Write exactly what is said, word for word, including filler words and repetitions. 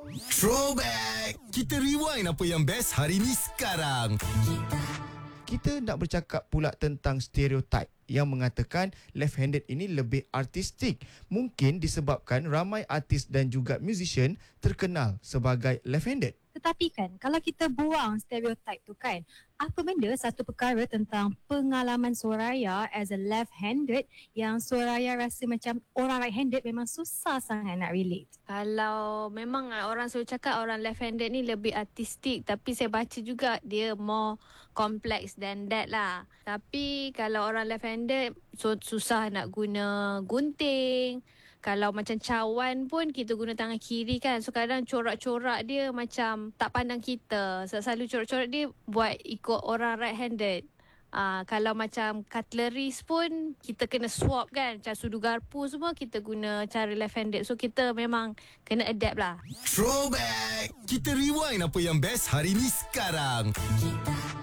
Throwback! Kita rewind apa yang best hari ni sekarang. Kita nak bercakap pula tentang stereotype yang mengatakan left-handed ini lebih artistik. Mungkin disebabkan ramai artis dan juga musician terkenal sebagai left-handed. Tetapi kan, kalau kita buang stereotype tu kan, apa benda satu perkara tentang pengalaman Soraya as a left-handed yang Soraya rasa macam orang right-handed memang susah sangat nak relate? Kalau memang orang selalu cakap orang left-handed ni lebih artistik, tapi saya baca juga dia more complex than that lah. Tapi kalau orang left-handed so, susah nak guna gunting. Kalau macam cawan pun kita guna tangan kiri kan. So kadang corak-corak dia macam tak pandang kita. So, selalu corak-corak dia buat ikut orang right-handed. Uh, kalau macam cutleries pun kita kena swap kan. Macam sudu garpu semua kita guna cara left-handed. So kita memang kena adapt lah. Throwback! Kita rewind apa yang best hari ni sekarang.